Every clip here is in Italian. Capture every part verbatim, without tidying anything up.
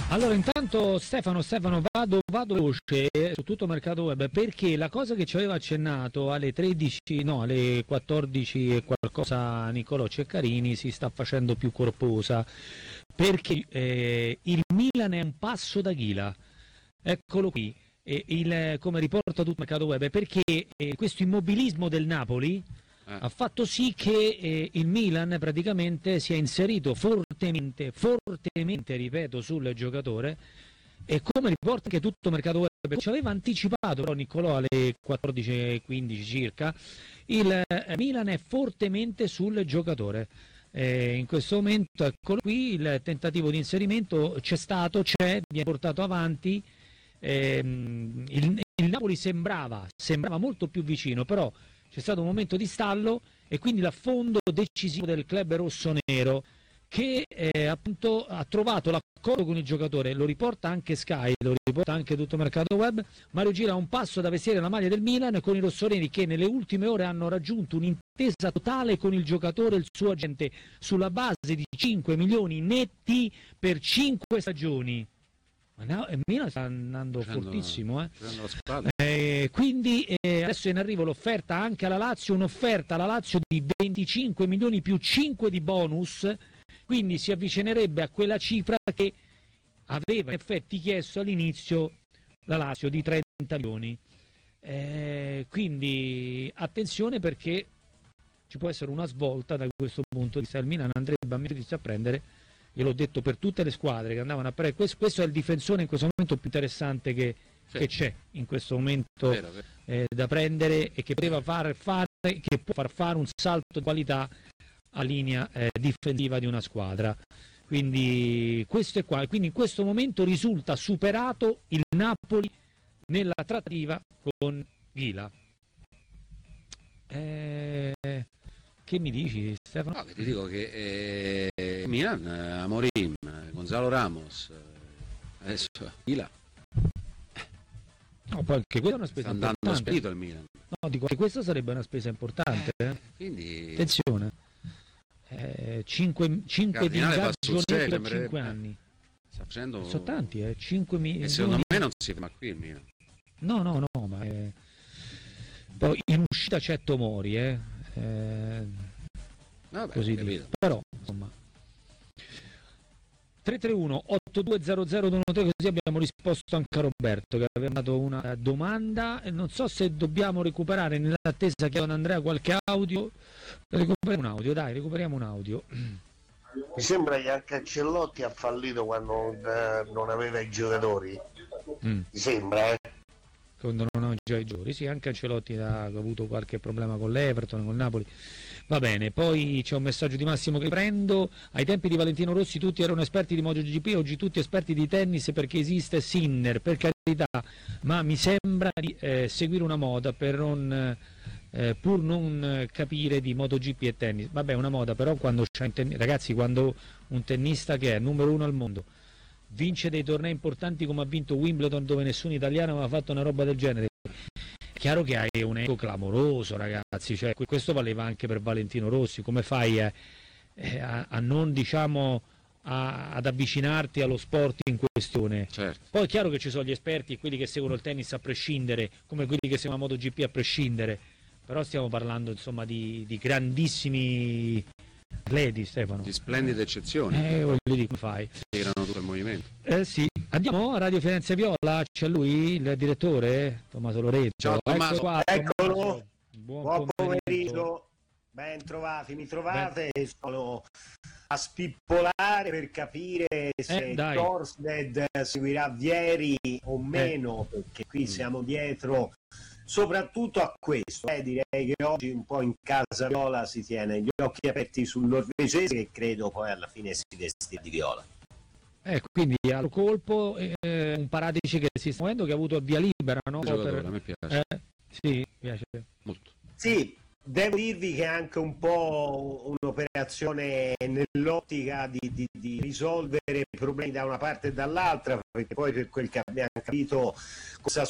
Allora intanto Stefano, Stefano vado, vado veloce su tutto mercato web, perché la cosa che ci aveva accennato alle tredici, no alle quattordici e qualcosa Niccolò Ceccarini si sta facendo più corposa, perché eh, il Milan è un passo da Ghila, eccolo qui, e il, come riporta tutto mercato web, perché eh, questo immobilismo del Napoli Eh. ha fatto sì che eh, il Milan praticamente si è inserito fortemente, fortemente, ripeto, sul giocatore, e come riporta anche tutto mercato web, ci aveva anticipato però Niccolò alle quattordici e quindici circa, il eh, Milan è fortemente sul giocatore. Eh, in questo momento, eccolo qui, il tentativo di inserimento c'è stato, c'è, viene portato avanti, ehm, il, il Napoli sembrava, sembrava molto più vicino, però c'è stato un momento di stallo e quindi l'affondo decisivo del club rossonero, che eh, appunto ha trovato l'accordo con il giocatore. Lo riporta anche Sky, lo riporta anche tutto mercato web. Mario Gira a un passo da vestire la maglia del Milan con i rossoneri, che nelle ultime ore hanno raggiunto un'intesa totale con il giocatore e il suo agente sulla base di cinque milioni netti per cinque stagioni. Ma il Milan sta andando facendo, fortissimo, eh. Eh, quindi eh, adesso è in arrivo l'offerta anche alla Lazio, un'offerta alla Lazio di venticinque milioni più cinque di bonus, quindi si avvicinerebbe a quella cifra che aveva in effetti chiesto all'inizio la Lazio di trenta milioni. Eh, quindi attenzione, perché ci può essere una svolta da questo punto di vista. Il Milan andrebbe a mettersi a prendere, io l'ho detto per tutte le squadre che andavano a prendere, questo, questo è il difensore in questo momento più interessante che, sì. che c'è in questo momento, vero, vero. Eh, da prendere, e che poteva far fare, che può far fare un salto di qualità a linea eh, difensiva di una squadra. Quindi questo è qua, quindi in questo momento risulta superato il Napoli nella trattativa con Ghila. Eh, che mi dici, Stefano? No, ti dico che eh, Milan, Amorim, Gonzalo Ramos, adesso Ghila. No, poi anche questa è una spesa sta andando importante. spedito il Milan. No, dico che questa sarebbe una spesa importante. Eh? Quindi... Attenzione, eh, cinque di ingaggio per cinque anni. Sta facendo... Sono tanti, eh? cinque milioni. E secondo me non si ferma qui il Milan. No, no, no, ma è... poi in uscita c'è Tomori, eh? Eh... Vabbè, così dico. Però, insomma... tre tre uno otto due zero zero due uno tre, così abbiamo risposto anche a Roberto che aveva dato una domanda. Non so se dobbiamo recuperare, nell'attesa che Andrea qualche audio, recuperiamo un audio, dai, recuperiamo un audio. Mi sembra che anche Ancelotti ha fallito quando eh, non aveva i giocatori. Mm. Mi sembra, eh? Quando non ha già i giocatori, sì, anche Ancelotti ha avuto qualche problema con l'Everton, con il Napoli. Va bene, poi c'è un messaggio di Massimo che prendo. Ai tempi di Valentino Rossi tutti erano esperti di MotoGP, oggi tutti esperti di tennis perché esiste Sinner, per carità, ma mi sembra di eh, seguire una moda per non, eh, pur non capire di MotoGP e tennis. Vabbè, una moda, però quando c'è un tennis, ragazzi, quando un tennista che è numero uno al mondo vince dei tornei importanti come ha vinto Wimbledon, dove nessun italiano aveva fatto una roba del genere, è chiaro che hai un ego clamoroso, ragazzi, cioè, questo valeva anche per Valentino Rossi. Come fai a, a, a non, diciamo, a, ad avvicinarti allo sport in questione? Certo. Poi è chiaro che ci sono gli esperti e quelli che seguono il tennis a prescindere, come quelli che seguono la MotoGP a prescindere, però stiamo parlando, insomma, di, di grandissimi atleti, Stefano, di splendide eccezioni, eh, voglio dire, come fai? Erano tutto il movimento. Eh sì, andiamo a Radio Firenze Viola, c'è lui, il direttore Tommaso Loreto. Ciao Tommaso. Ecco qua, Eccolo, Tommaso. Buon, buon pomeriggio. pomeriggio. Ben trovati, mi trovate, ben... sono a spippolare per capire se eh, Torsted seguirà Vieri o meno, eh. perché qui mm. siamo dietro soprattutto a questo. Eh, direi che oggi un po' in casa viola si tiene gli occhi aperti sul norvegese, che credo poi alla fine si vestirà di viola. Eh, quindi al colpo eh, un Paratici che si sta muovendo, che ha avuto via libera, no? Per... a me piace. Eh, sì, piace molto. Sì, devo dirvi che è anche un po' un'operazione nell'ottica di, di, di risolvere problemi da una parte e dall'altra, perché poi per quel che abbiamo capito con Sassuolo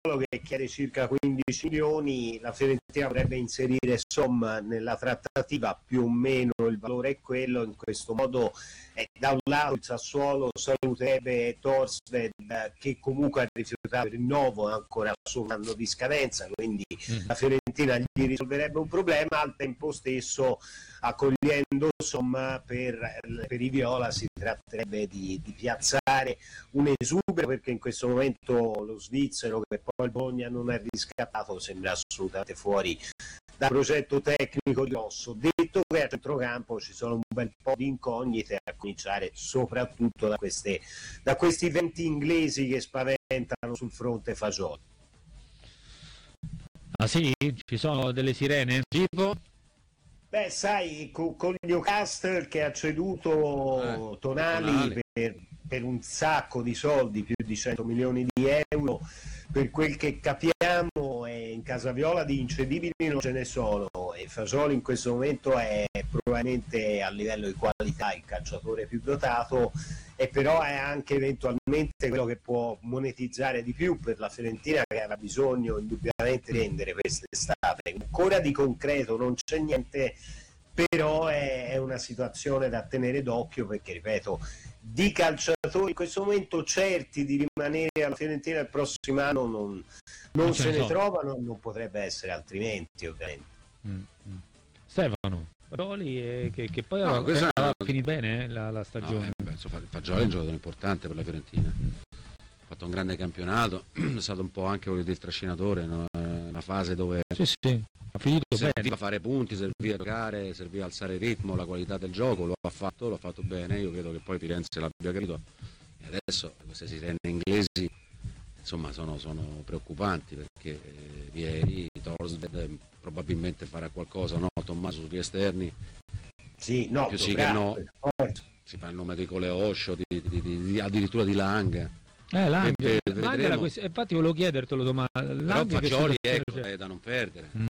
che chiede circa quindici milioni, la Fiorentina potrebbe inserire Somma nella trattativa, più o meno il valore è quello. In questo modo eh, da un lato il Sassuolo saluterebbe Torstvedt, eh, che comunque ha rifiutato il rinnovo ancora su un anno di scadenza, quindi mm. la Fiorentina gli risolverebbe un problema. Al tempo stesso, accogliendo Somma, per, per i viola si tratterebbe di, di piazzare un esubero, perché in questo momento lo svizzero, che poi il Bologna non è riscattato, sembra assolutamente fuori dal progetto tecnico di Rosso. Detto che a centrocampo ci sono un bel po' di incognite, a cominciare soprattutto da, queste, da questi venti inglesi che spaventano sul fronte Fagioli. Ah sì? Ci sono delle sirene? Tipo? Beh, sai, con, con Newcastle che ha ceduto eh, Tonali, Tonali. Per, per un sacco di soldi, più di cento milioni di euro, per quel che capiamo, eh, in casa Viola di incedibili non ce ne sono, e Fagioli in questo momento è probabilmente a livello di qualità il calciatore più dotato, e però è anche eventualmente quello che può monetizzare di più per la Fiorentina, che aveva bisogno indubbiamente di rendere quest'estate. Ancora di concreto non c'è niente, però è, è una situazione da tenere d'occhio, perché ripeto, di calciatori in questo momento certi di rimanere alla Fiorentina il prossimo anno non, non, non se ne so. trovano, non potrebbe essere altrimenti, ovviamente. Mm, mm. Stefano Fagioli, eh, che, che poi no, aveva una... finito bene eh, la, la stagione. No, eh, beh, Fagioli è un giocatore importante per la Fiorentina, ha fatto un grande campionato, è stato un po' anche il trascinatore, no? Una fase dove sì, sì. Ha finito serviva bene. a fare punti, serviva a giocare, serviva a alzare il ritmo, la qualità del gioco, lo ha fatto, lo ha fatto bene. Io credo che poi Firenze l'abbia capito, e adesso queste sirene inglesi insomma sono, sono preoccupanti, perché eh, Vieri, Torstvedt probabilmente farà qualcosa, no? Tommaso sugli esterni, sì, no, più sì che no, si fa il nome di Coleoscio, di, di, di, di, addirittura di Lang. Eh, Lang, Lang era quest... infatti volevo chiedertelo domani. Però Fagioli, ecco, è da non perdere. Mm.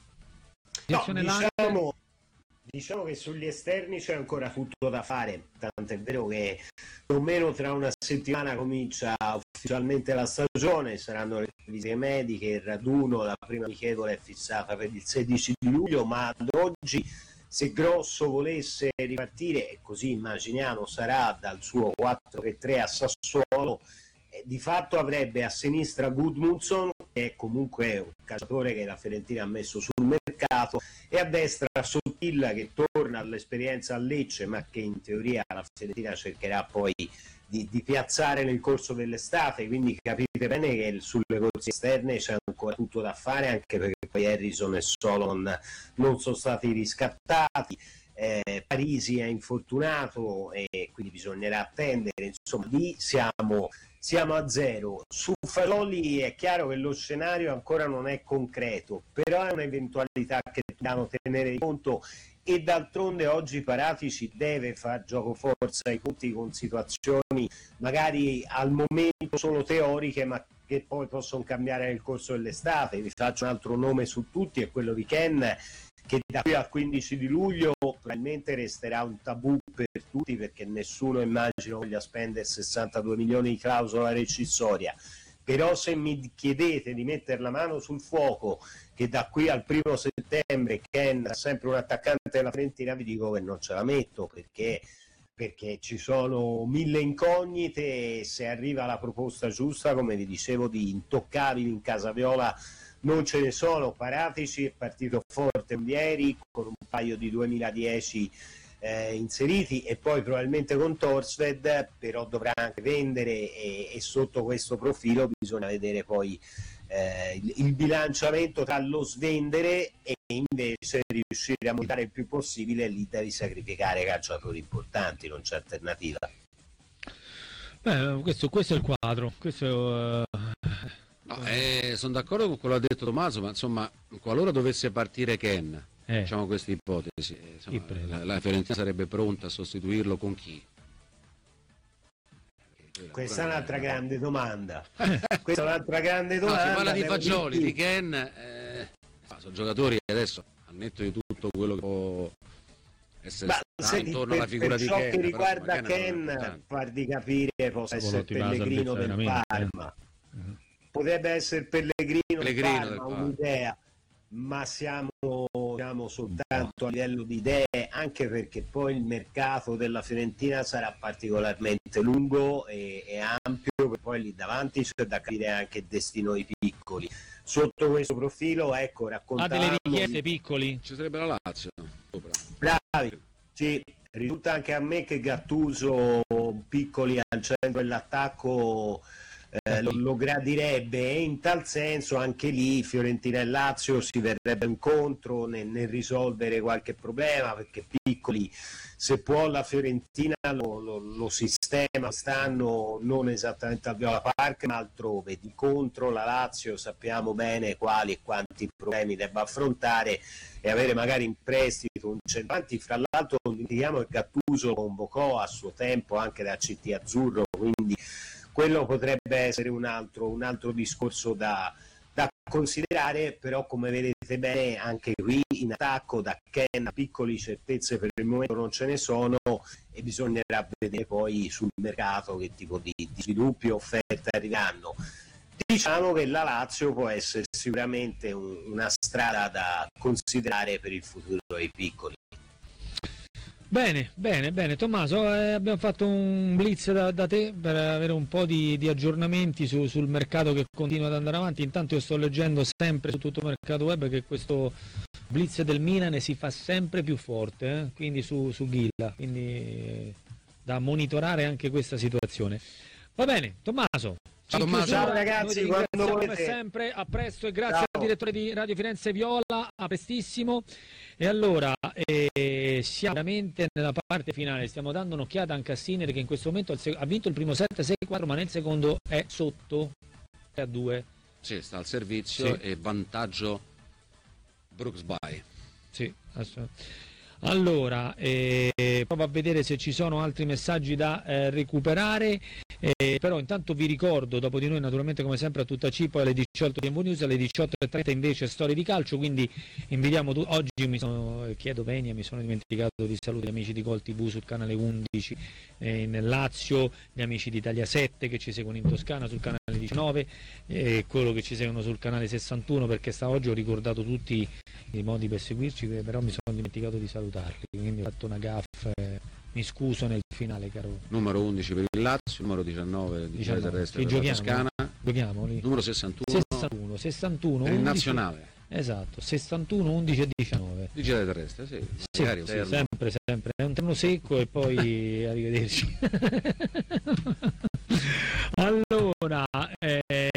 No, diciamo, diciamo che sugli esterni c'è ancora tutto da fare, tanto è vero che più o meno tra una settimana comincia ufficialmente la stagione, saranno le visite mediche, il raduno, la prima amichevole è fissata per il sedici di luglio, ma ad oggi, se Grosso volesse ripartire, e così immaginiamo sarà, dal suo quattro tre a Sassuolo, eh, di fatto avrebbe a sinistra Gudmundsson, che è comunque un calciatore che la Fiorentina ha messo sul mercato, e a destra Sottilla, che torna all'esperienza a Lecce, ma che in teoria la Fiorentina cercherà poi di, di piazzare nel corso dell'estate. Quindi capite bene che sulle corse esterne c'è ancora tutto da fare, anche perché poi Harrison e Solon non sono stati riscattati. Eh, Parisi è infortunato e quindi bisognerà attendere. Insomma, lì siamo, siamo a zero. Su Fagioli è chiaro che lo scenario ancora non è concreto, però è un'eventualità che dobbiamo tenere in conto, e d'altronde oggi Paratici deve far gioco forza ai conti con situazioni magari al momento solo teoriche, ma che poi possono cambiare nel corso dell'estate. Vi faccio un altro nome su tutti, è quello di Ken, che da qui al quindici di luglio probabilmente resterà un tabù per tutti, perché nessuno, immagino, voglia spendere sessantadue milioni di clausola rescissoria. Però se mi chiedete di mettere la mano sul fuoco che da qui al primo settembre Ken è sempre un attaccante della Fiorentina, vi dico che non ce la metto, perché perché ci sono mille incognite, e se arriva la proposta giusta, come vi dicevo, di intoccabili in casa Viola non ce ne sono. Paratici è partito forte ieri con un paio di duemiladieci eh, inseriti, e poi probabilmente con Torstvedt, però dovrà anche vendere, e, e sotto questo profilo bisogna vedere poi eh, il, il bilanciamento tra lo svendere e invece riuscire a montare il più possibile. Lì devi sacrificare calciatori importanti, non c'è alternativa. Beh, questo, questo è il quadro, questo uh... No, eh, sono d'accordo con quello che ha detto Tommaso, ma insomma, qualora dovesse partire Ken, eh. diciamo queste ipotesi, insomma, la, la Fiorentina sarebbe pronta a sostituirlo con chi? Questa è un'altra grande domanda. Questa è un'altra grande domanda. No, si parla di Fagioli, di Ken, eh, sono giocatori adesso, al netto di tutto quello che può essere stato intorno alla figura di Ken. Per ciò che riguarda Ken, Ken farti capire possa essere Pellegrino del Parma. Mm-hmm. potrebbe essere Pellegrino, Pellegrino Parma, del Parma. un'idea, ma siamo, siamo soltanto a livello di idee, anche perché poi il mercato della Fiorentina sarà particolarmente lungo e, e ampio, perché poi lì davanti c'è da capire anche il destino dei piccoli. Sotto questo profilo, ecco, Ha raccontavamo... delle richieste piccoli? Ci sarebbe la Lazio sopra. Bravi, sì, risulta anche a me che Gattuso piccoli al centro dell'attacco eh, lo, lo gradirebbe, e in tal senso anche lì Fiorentina e Lazio si verrebbe incontro nel, nel risolvere qualche problema, perché piccoli, se può, la Fiorentina lo, lo, lo sistema, stanno non esattamente al Viola Park ma altrove. Di contro la Lazio sappiamo bene quali e quanti problemi debba affrontare, e avere magari in prestito un centravanti. Fra l'altro non dimentichiamo che Gattuso convocò a suo tempo anche da C T Azzurro, quindi quello potrebbe essere un altro, un altro discorso da, da considerare. Però, come vedete bene, anche qui in attacco da Ken piccoli certezze per il momento non ce ne sono, e bisognerà vedere poi sul mercato che tipo di, di sviluppi e offerte arriveranno. Diciamo che la Lazio può essere sicuramente un, una strada da considerare per il futuro dei piccoli. Bene, bene, bene. Tommaso, eh, abbiamo fatto un blitz da, da te per avere un po' di, di aggiornamenti su, sul mercato che continua ad andare avanti. Intanto io sto leggendo sempre su tutto il mercato web che questo blitz del Milan si fa sempre più forte, eh? Quindi su, su Ghilla, quindi eh, da monitorare anche questa situazione. Va bene, Tommaso. Ciao, Tommaso. Ciao ragazzi, quando come volete. sempre, a presto, e grazie Ciao. al direttore di Radio Firenze Viola, a prestissimo. E allora eh, siamo veramente nella parte finale, stiamo dando un'occhiata anche a Sinner, che in questo momento ha vinto il primo set sei quattro, ma nel secondo è sotto tre a due. Sì, sta al servizio, Sì. e vantaggio Brooks Bay. Sì, assolutamente. Allora, eh, provo a vedere se ci sono altri messaggi da eh, recuperare, eh, però intanto vi ricordo, dopo di noi naturalmente come sempre a tutta C, poi alle diciotto T M V News, alle diciotto e trenta invece Storie di Calcio, quindi invitiamo tu- oggi mi sono, chiedo venia, mi sono dimenticato di salutare gli amici di Gol tivù sul canale undici eh, nel Lazio, gli amici di Italia sette che ci seguono in Toscana sul canale diciannove, e quello che ci seguono sul canale sessantuno, perché sta oggi ho ricordato tutti i modi per seguirci, però mi sono dimenticato di salutarli, quindi ho fatto una gaffa, eh, mi scuso nel finale, caro. Numero undici per il Lazio, numero diciannove di diciannove. Terrestre Chi per la giochiamo? Toscana, Giochiamo lì. numero sessantuno, sessantuno, sessantuno, per il undici, nazionale. esatto, sessantuno, undici e diciannove. Di Gile Terrestre, sì, Sì, magari sì, un terno. sempre, sempre, è un terno secco e poi arrivederci. Allora, eh,